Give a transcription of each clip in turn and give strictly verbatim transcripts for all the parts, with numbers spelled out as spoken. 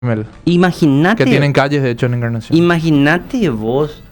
Mel, Imagínate. que tienen calles, de hecho, en Encarnación. Imagínate vos,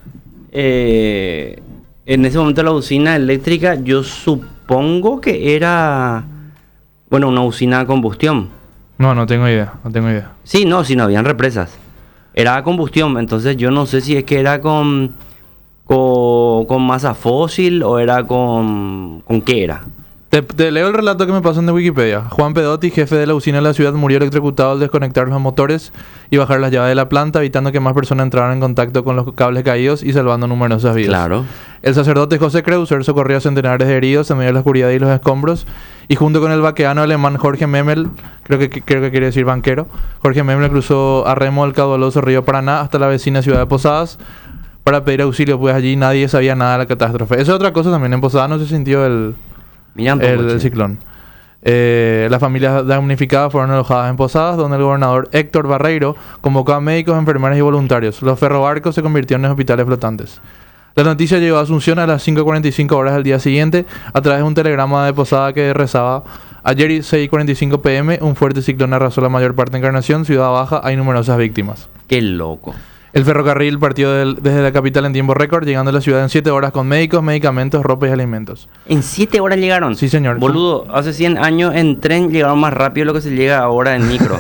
eh, en ese momento la usina eléctrica, yo supongo que era, bueno, una usina a combustión. No, no tengo idea, no tengo idea. Sí, no, si no habían represas. Era a combustión, entonces yo no sé si es que era con, con, con masa fósil o era con, con qué era. Te, te leo el relato que me pasan de Wikipedia. Juan Pedotti, jefe de la usina de la ciudad, murió electrocutado al desconectar los motores y bajar las llaves de la planta, evitando que más personas entraran en contacto con los cables caídos y salvando numerosas vidas. Claro. El sacerdote José Kreuser socorrió a centenares de heridos en medio de la oscuridad y los escombros, y junto con el vaqueano alemán Jorge Memel, creo que, creo que quiere decir banquero, Jorge Memel cruzó a remo el caudaloso río Paraná hasta la vecina ciudad de Posadas para pedir auxilio, pues allí nadie sabía nada de la catástrofe. Esa es otra cosa también, en Posadas no se sintió el... Mira un poco, el, el che. ciclón. Eh, las familias damnificadas fueron alojadas en Posadas, donde el gobernador Héctor Barreiro convocó a médicos, enfermeras y voluntarios. Los ferrobarcos se convirtieron en hospitales flotantes. La noticia llegó a Asunción a las cinco cuarenta y cinco horas del día siguiente a través de un telegrama de Posada que rezaba: ayer seis cuarenta y cinco pm, un fuerte ciclón arrasó la mayor parte de Encarnación, Ciudad Baja, hay numerosas víctimas. Qué loco. El ferrocarril partió del- desde la capital en tiempo récord, llegando a la ciudad en siete horas con médicos, medicamentos, ropa y alimentos. En siete horas llegaron. Sí, señor. Boludo, hace cien años en tren llegaron más rápido de lo que se llega ahora en micro.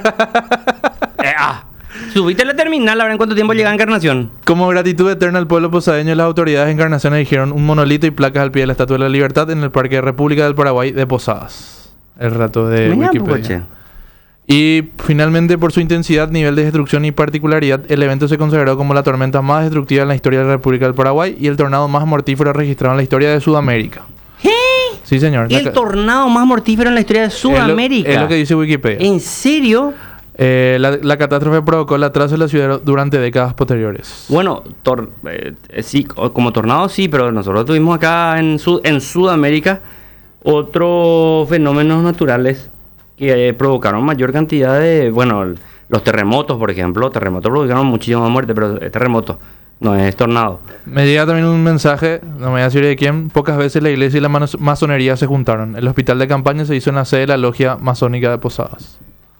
Eh, ah. Subiste a la terminal, a ver en cuánto tiempo llega a Encarnación. Como gratitud eterna al pueblo posadeño, las autoridades de Encarnación erigieron un monolito y placas al pie de la Estatua de la Libertad en el Parque de República del Paraguay de Posadas. El rato de Mira, Wikipedia. poche. Y finalmente, por su intensidad, nivel de destrucción y particularidad, el evento se consideró como la tormenta más destructiva en la historia de la República del Paraguay y el tornado más mortífero registrado en la historia de Sudamérica. ¿Qué? Sí, señor. El La ca- tornado más mortífero en la historia de es lo- Sudamérica. Es lo, que dice Wikipedia. ¿En serio? Eh, la, la catástrofe provocó el atraso de la ciudad durante décadas posteriores. Bueno, tor- eh, eh, sí, co- como tornado sí, pero nosotros tuvimos acá en, Sud- en Sudamérica otros fenómenos naturales que eh, provocaron mayor cantidad de, bueno, el- los terremotos, por ejemplo, terremotos provocaron muchísima muerte, pero es terremoto, no es tornado. Me llega también un mensaje, no me voy a decir de quién. Pocas veces la iglesia y la manos- masonería se juntaron. El hospital de campaña se hizo en la sede de la logia masónica de Posadas.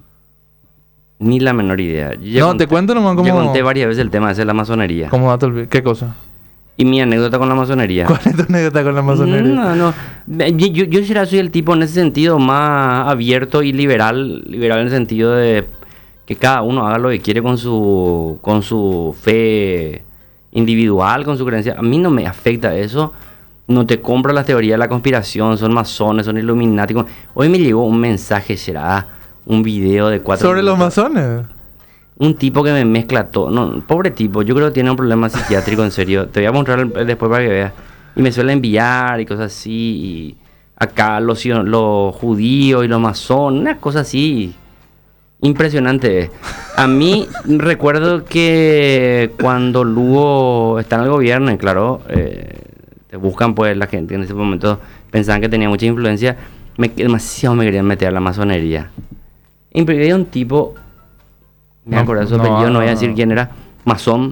Ni la menor idea. Yo ya No, conté- te cuento nomás cómo... Yo conté varias veces el tema ese de la masonería. ¿Cómo dato el- ¿Qué cosa? Y mi anécdota con la masonería. ¿Cuál es tu anécdota con la masonería? No, no. Yo, yo, yo será soy el tipo en ese sentido más abierto y liberal. Liberal en el sentido de que cada uno haga lo que quiere con su, con su fe individual, con su creencia. A mí no me afecta eso. No te compro las teorías de la conspiración. Son masones, son illuminati. Hoy me llegó un mensaje, será un video de cuatro ¿Sobre los minutos. masones? Un tipo que me mezcla todo. No, pobre tipo, yo creo que tiene un problema psiquiátrico, en serio. Te voy a mostrar el- después para que veas. Y me suele enviar y cosas así. Y acá los, sion- los judíos y los masones, una cosa así. Impresionante. A mí recuerdo que cuando Lugo está en el gobierno, y claro, eh, te buscan pues la gente en ese momento pensaban que tenía mucha influencia. Me, demasiado me querían meter a la masonería. Y había un tipo, me No, acuerdo de su no, apellido, no voy a no, decir no. quién era, masón.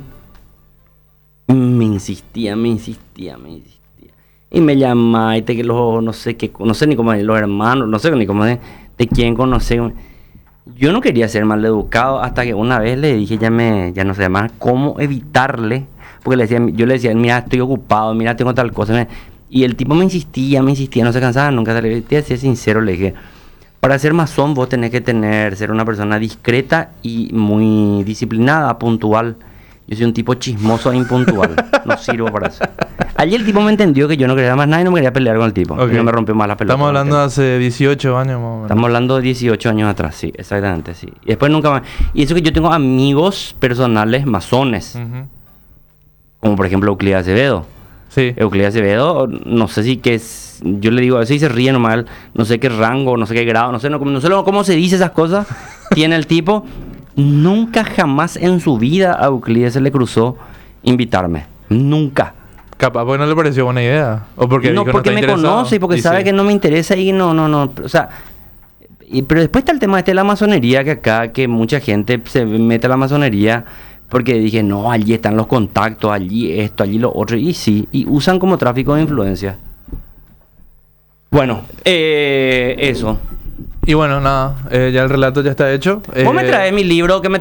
Me insistía, me insistía, me insistía. Y me llama, y te que los, no sé qué, no sé ni cómo los hermanos, no sé ni cómo de, de quién conocer. Yo no quería ser maleducado hasta que una vez le dije, ya me, ya no sé más, cómo evitarle. Porque le decía, yo le decía, mira, estoy ocupado, mira, tengo tal cosa. me- Y el tipo me insistía, me insistía, no se cansaba nunca. Le dije, ser sincero, le dije, para ser masón vos tenés que tener, ser una persona discreta y muy disciplinada, puntual. Yo soy un tipo chismoso e impuntual. No sirvo para eso. Allí el tipo me entendió que yo no quería más nada y no me quería pelear con el tipo. Ok. Y no me rompió más la pelota. Estamos hablando de hace dieciocho años más o menos. Estamos hablando de dieciocho años atrás, sí, exactamente, sí. Y después nunca más. Y eso que yo tengo amigos personales masones, Ujú. como por ejemplo Euclides Acevedo. Sí. Euclides Acevedo, no sé si que es, yo le digo, a veces se ríe nomás, no sé qué rango, no sé qué grado, no sé, no, no sé lo- cómo se dice esas cosas, tiene el tipo. Nunca jamás en su vida a Euclides se le cruzó invitarme, nunca. Capaz porque no le pareció buena idea. O porque no, dijo, porque está me interesado. conoce y porque Y sabe sí. que no me interesa y no, no, no, o sea, y- pero después está el tema este de la masonería, que acá, que mucha gente se mete a la masonería porque dije, no, allí están los contactos, allí esto, allí lo otro, y sí, y usan como tráfico de influencia. Bueno, eh, eso. Y bueno, nada, eh, ya el relato ya está hecho. Vos me Eh, traes mi libro que me